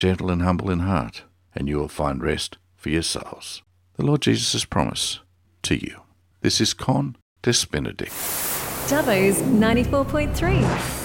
gentle and humble in heart, and you will find rest for your souls. The Lord Jesus' promise to you. This is Con Des Benedict. Dubbo's 94.3.